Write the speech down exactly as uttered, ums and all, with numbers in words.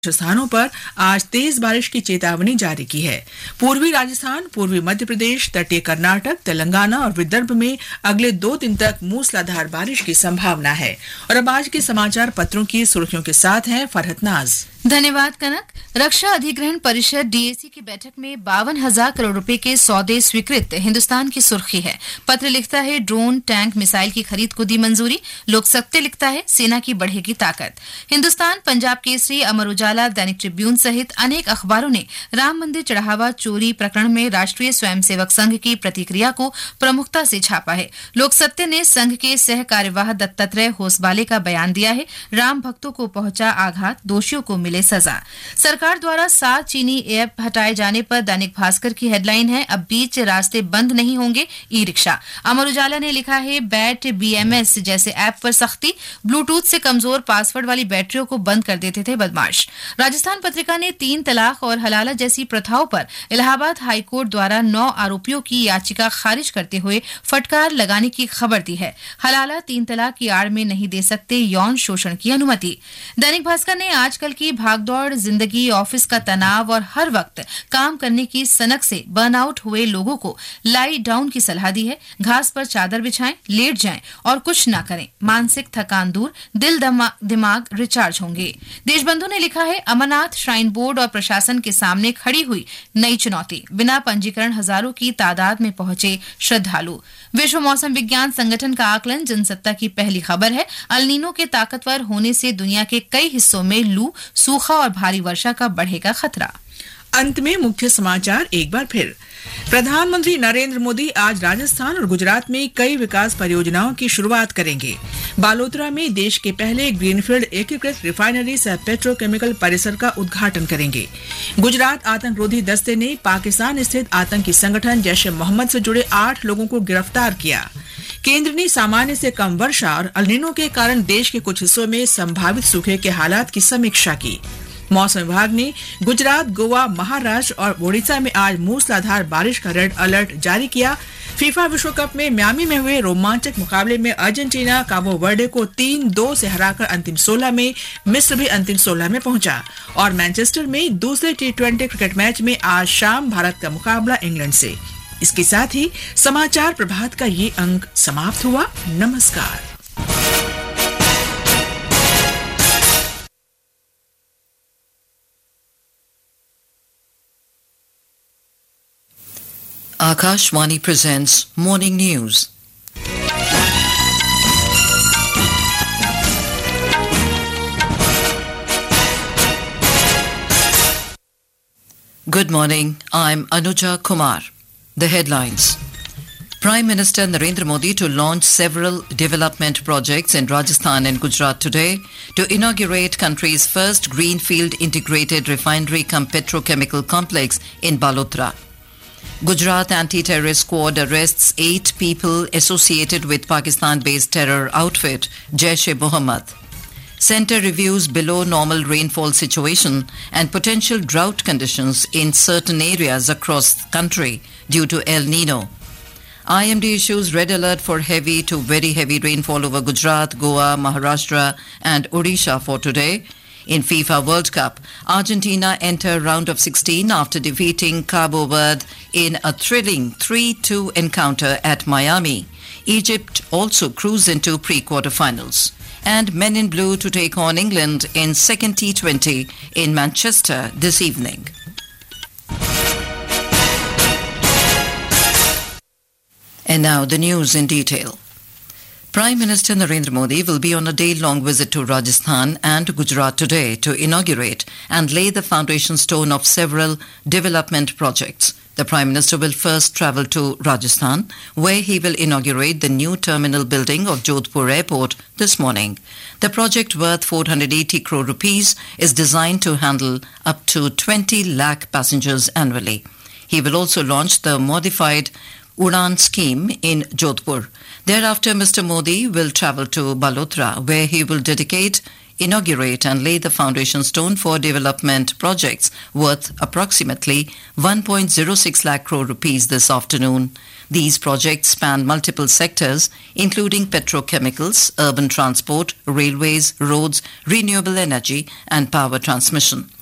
स्थानों पर आज तेज बारिश की चेतावनी जारी की है। पूर्वी राजस्थान, पूर्वी मध्य प्रदेश, तटीय कर्नाटक, तेलंगाना और विदर्भ में अगले दो दिन तक मूसलाधार बारिश की संभावना है। और अब आज के समाचार पत्रों की सुर्खियों के साथ हैं फरहत नाज। धन्यवाद कनक। रक्षा अधिग्रहण परिषद डीएसी की बैठक में बावन हजार करोड़ रुपए के सौदे स्वीकृत, हिंदुस्तान की सुर्खी है। पत्र लिखता है ड्रोन, टैंक, मिसाइल की खरीद को दी मंजूरी। लोक सत्य लिखता है सेना की बढ़ेगी ताकत। हिंदुस्तान, पंजाब केसरी, अमर उजाला, दैनिक ट्रिब्यून सहित अनेक अखबारों ने राम मंदिर चढ़ावा चोरी प्रकरण में राष्ट्रीय स्वयंसेवक संघ की प्रतिक्रिया को प्रमुखता से छापा है। लोक सत्य ने संघ के सह कार्यवाह दत्तात्रेय होसबाले का बयान दिया है। राम भक्तों को पहुंचा आघात, दोषियों को मिले सजा। सरकार द्वारा सात चीनी ऐप हटाए जाने पर दैनिक भास्कर की हेडलाइन है अब बीच रास्ते बंद नहीं होंगे ई रिक्शा। अमर उजाला ने लिखा है बैट बीएमएस जैसे ऐप पर सख्ती, ब्लूटूथ से कमजोर पासवर्ड वाली बैटरियों को बंद कर देते थे बदमाश। राजस्थान पत्रिका ने तीन तलाक और हलाला जैसी प्रथाओं पर इलाहाबाद हाईकोर्ट द्वारा नौ आरोपियों की याचिका खारिज करते हुए फटकार लगाने की खबर दी है। हलाला तीन तलाक की आड़ में नहीं दे सकते यौन शोषण की अनुमति। दैनिक भास्कर ने आजकल की भागदौड़ जिंदगी, ऑफिस का तनाव और हर वक्त काम करने की सनक से बर्नआउट हुए लोगों को लाई डाउन की सलाह दी है। घास पर चादर बिछाएं, लेट जाएं और कुछ ना करें। मानसिक थकान दूर, दिल दिमाग रिचार्ज होंगे। देशबंधु ने लिखा है अमरनाथ श्राइन बोर्ड और प्रशासन के सामने खड़ी हुई नई चुनौती। बिना पंजीकरण हजारों की तादाद में पहुंचे श्रद्धालु। विश्व मौसम विज्ञान संगठन का आकलन जनसत्ता की पहली खबर है। अल्नीनो के ताकतवर होने से दुनिया के कई हिस्सों में लू, सूखा और भारी वर्षा का बढ़ेगा खतरा। अंत में मुख्य समाचार एक बार फिर। प्रधानमंत्री नरेंद्र मोदी आज राजस्थान और गुजरात में कई विकास परियोजनाओं की शुरुआत करेंगे। बालोतरा में देश के पहले ग्रीनफील्ड एकीकृत रिफाइनरी सह पेट्रोकेमिकल परिसर का उद्घाटन करेंगे। गुजरात आतंकरोधी दस्ते ने पाकिस्तान स्थित आतंकी संगठन जैश ए मोहम्मद से जुड़े आठ लोगों को गिरफ्तार किया। केंद्र ने सामान्य से कम वर्षा और अल्नीनो के कारण देश के कुछ हिस्सों में संभावित सूखे के हालात की समीक्षा की। मौसम विभाग ने गुजरात, गोवा, महाराष्ट्र और ओडिशा में आज मूसलाधार बारिश का रेड अलर्ट जारी किया। फीफा विश्व कप में मियामी में हुए रोमांचक मुकाबले में अर्जेंटीना काबो वर्डे को तीन दो से हराकर अंतिम सोलह में, मिस्र भी अंतिम सोलह में पहुंचा। और मैनचेस्टर में दूसरे टी ट्वेंटी क्रिकेट मैच में आज शाम भारत का मुकाबला इंग्लैंड से। इसके साथ ही समाचार प्रभात का ये अंक समाप्त हुआ। नमस्कार। Akashvani presents Morning News. Good morning, I'm Anuja Kumar. The headlines. Prime Minister Narendra Modi to launch several development projects in Rajasthan and Gujarat today to inaugurate country's first greenfield integrated refinery cum petrochemical complex in Balotra. Gujarat anti-terrorist squad arrests eight people associated with Pakistan-based terror outfit Jaish e Mohammed. Centre reviews below normal rainfall situation and potential drought conditions in certain areas across the country due to El Nino. I M D issues red alert for heavy to very heavy rainfall over Gujarat, Goa, Maharashtra and Odisha for today. In FIFA World Cup, Argentina enter round of sixteen after defeating Cabo Verde in a thrilling three two encounter at Miami. Egypt also cruised into pre-quarterfinals. And Men in Blue to take on England in second T twenty in Manchester this evening. And now the news in detail. Prime Minister Narendra Modi will be on a day-long visit to Rajasthan and Gujarat today to inaugurate and lay the foundation stone of several development projects. The Prime Minister will first travel to Rajasthan, where he will inaugurate the new terminal building of Jodhpur Airport this morning. The project, worth four hundred eighty crore rupees, is designed to handle up to twenty lakh passengers annually. He will also launch the modified Udan scheme in Jodhpur. Thereafter, Mister Modi will travel to Balotra, where he will dedicate, inaugurate and lay the foundation stone for development projects worth approximately one point zero six lakh crore rupees this afternoon. These projects span multiple sectors, including petrochemicals, urban transport, railways, roads, renewable energy, and power transmission.